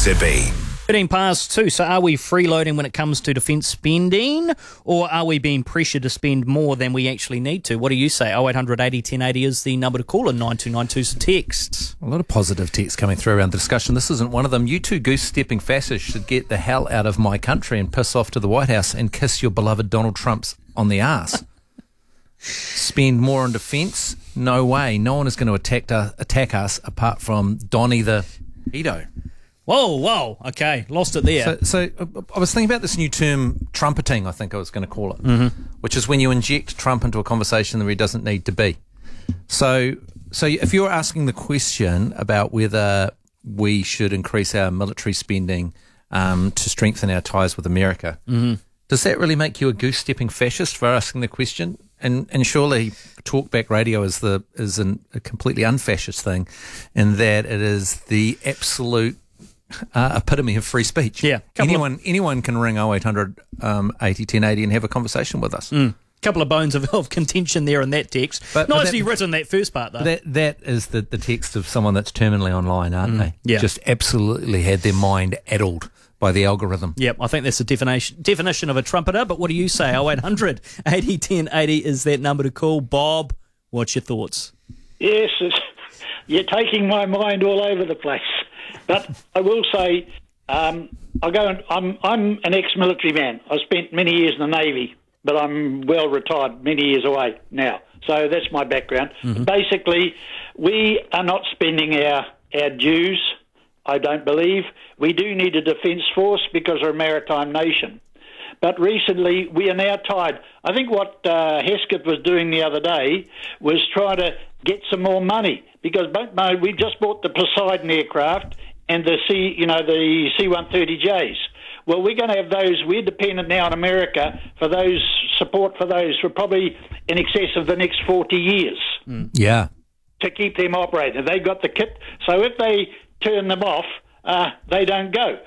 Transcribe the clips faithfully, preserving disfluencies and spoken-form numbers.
Zippy. thirteen past two, so are we freeloading when it comes to defence spending, or are we being pressured to spend more than we actually need to? What do you say? oh eight hundred eighty ten eighty is the number to call, and nine two nine two is the text. A lot of positive text coming through around the discussion. This isn't one of them. You two goose-stepping fascists should get the hell out of my country and piss off to the White House and kiss your beloved Donald Trump's on the arse. Spend more on defence? No way. No one is going to attack, uh, attack us apart from Donny the pedo. Whoa, whoa, okay, lost it there. So, so uh, I was thinking about this new term, trumpeting, I think I was going to call it, mm-hmm. which is when you inject Trump into a conversation where he doesn't need to be. So, so if you're asking the question about whether we should increase our military spending um, to strengthen our ties with America, mm-hmm. does that really make you a goose-stepping fascist for asking the question? And and surely talkback radio is the is an, a completely unfascist thing, in that it is the absolute Uh, epitome of free speech. Yeah, anyone of, anyone can ring oh eight hundred eighty ten eighty and have a conversation with us. A mm, couple of bones of, of contention there in that text. But, Nicely but that, written, that first part, though. That that is the, the text of someone that's terminally online, aren't mm, they? Yeah. Just absolutely had their mind addled by the algorithm. Yep, I think that's the definition definition of a trumpeter. But what do you say? oh eight hundred eighty ten eighty is that number to call. Bob, what's your thoughts? Yes, it's, you're taking my mind all over the place. But I will say, um, I go. And, I'm I'm an ex-military man. I spent many years in the Navy, but I'm well retired, many years away now. So that's my background. Mm-hmm. Basically, we are not spending our our dues. I don't believe we do need a defence force because we're a maritime nation. But recently, we are now tied. I think what uh, Hesketh was doing the other day was trying to get some more money, because we just bought the Poseidon aircraft and the C, you know, the C one thirty Js. Well, we're going to have those. We're dependent now on America for those support for those for probably in excess of the next forty years. Mm. Yeah, to keep them operating. They got the kit, so if they turn them off, uh, they don't go.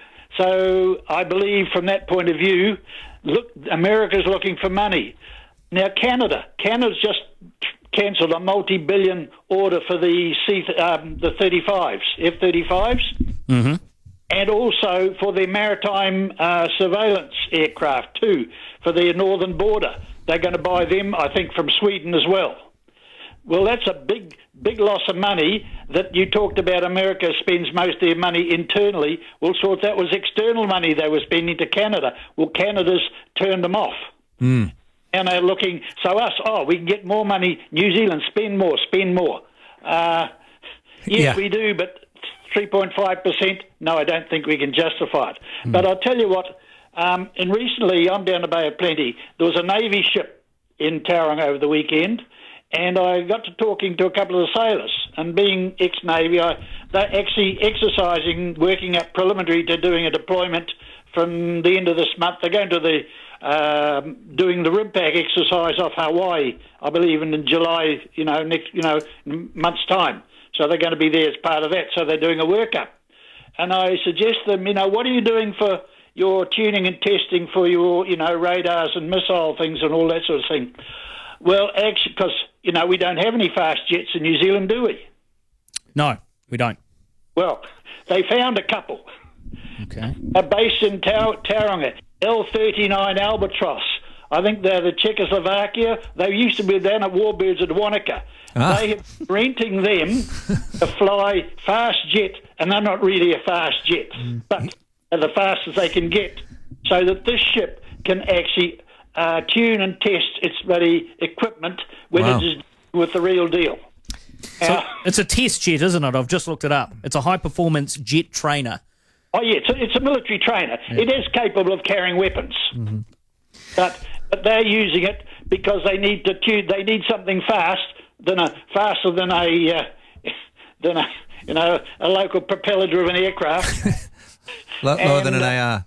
So I believe from that point of view, look, America's looking for money. Now Canada, Canada's just cancelled a multi-billion order for the C, um, the thirty-fives, F thirty-fives, mm-hmm. and also for the maritime uh, surveillance aircraft too, for the northern border. They're going to buy them, I think, from Sweden as well. Well, that's a big, big loss of money that you talked about. America spends most of their money internally. Well, so that was external money they were spending to Canada. Well, Canada's turned them off. Mm. And they're looking, so us, oh, we can get more money. New Zealand, spend more, spend more. Uh, yes, yeah. we do, but three point five percent, no, I don't think we can justify it. Mm. But I'll tell you what, um, and recently, I'm down the Bay of Plenty, there was a Navy ship in Tauranga over the weekend, and I got to talking to a couple of the sailors, and being ex-Navy, I, they're actually exercising, working up preliminary to doing a deployment from the end of this month. They're going to the uh, doing the RIMPAC exercise off Hawaii, I believe, in July, you know, next, you know, month's time. So they're going to be there as part of that. So they're doing a workup, and I suggest them, you know, what are you doing for your tuning and testing for your, you know, radars and missile things and all that sort of thing? Well, actually, because, you know, we don't have any fast jets in New Zealand, do we? No, we don't. Well, they found a couple. Okay. Are based in Tau- Tauranga, L thirty-nine Albatross. I think they're the Czechoslovakia. They used to be down at Warbirds at Wanaka. Ah. They are renting them to fly fast jet, and they're not really a fast jet, but they're the fastest they can get, so that this ship can actually uh, tune and test its bloody equipment when Wow. it is with the real deal. So Uh, it's a test jet, isn't it? I've just looked it up. It's a high-performance jet trainer. Oh, yeah, it's a, it's a military trainer. Yeah. It is capable of carrying weapons. Mm-hmm. But but they're using it because they need to tune, they need something fast than a faster than a uh, than a you know a local propeller-driven aircraft. Lower And, than an uh, A R.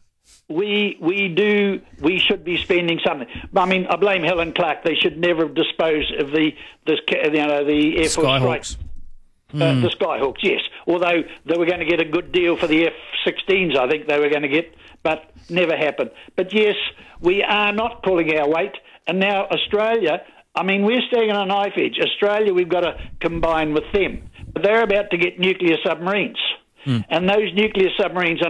We we do we should be spending something. I mean, I blame Helen Clark. They should never have disposed of the this you know the Air Force Skyhawks. strike. Uh, the Skyhawks, yes. Although they were going to get a good deal for the F sixteens, I think they were going to get, but never happened. But yes, we are not pulling our weight. And now Australia, I mean, we're staying on a knife edge. Australia, we've got to combine with them. But they're about to get nuclear submarines. Mm. And those nuclear submarines are